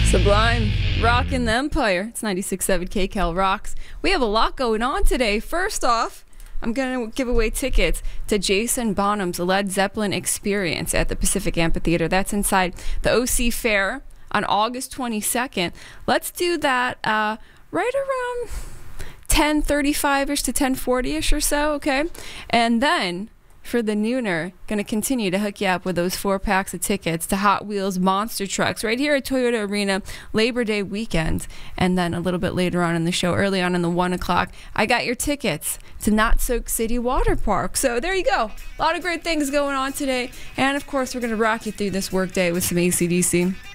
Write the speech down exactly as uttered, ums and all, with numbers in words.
Sublime, rockin' the Empire. It's ninety-six point seven K Cal Rocks. We have a lot going on today. First off, I'm going to give away tickets to Jason Bonham's Led Zeppelin Experience at the Pacific Amphitheater. That's inside the O C Fair on August twenty-second. Let's do that uh, right around ten thirty-five-ish to ten forty-ish or so, okay? And then for the nooner, going to continue to hook you up with those four packs of tickets to Hot Wheels Monster Trucks right here at Toyota Arena Labor Day weekend. And then a little bit later on in the show, early on in the one o'clock, I got your tickets to Not Soak City Water Park. So there you go. A lot of great things going on today. And of course, we're going to rock you through this work day with some A C D C.